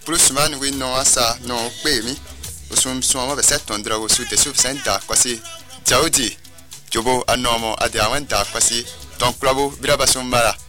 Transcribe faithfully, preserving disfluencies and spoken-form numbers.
plus man we no asa no pe mi usum suma be set on drawo su de su senta kwasi jaudi jobo anomo ade awanta kwasi ton klabo biraba sumbara